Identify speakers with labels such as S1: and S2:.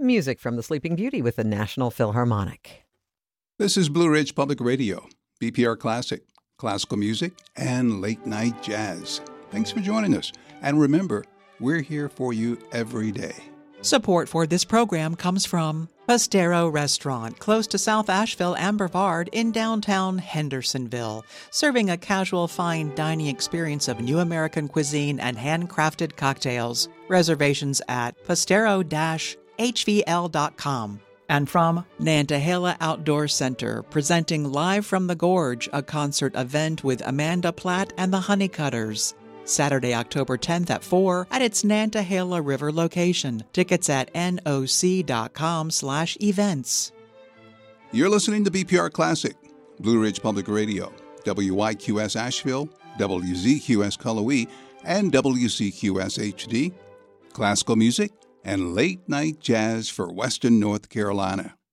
S1: Music from the Sleeping Beauty with the National Philharmonic.
S2: This is Blue Ridge Public Radio, BPR Classic, classical music, and late night jazz. Thanks for joining us. And remember, we're here for you every day.
S3: Support for this program comes from Pastero Restaurant, close to South Asheville and Brevard in downtown Hendersonville, serving a casual fine dining experience of new American cuisine and handcrafted cocktails. Reservations at pastero-hvl.com. And from Nantahala Outdoor Center, presenting Live from the Gorge, a concert event with Amanda Platt and the Honeycutters. Saturday, October 10th at 4 at its Nantahala River location. Tickets at noc.com/events.
S2: You're listening to BPR Classic, Blue Ridge Public Radio, WYQS Asheville, WZQS Cullowhee, and WCQS HD. Classical music and late night jazz for Western North Carolina.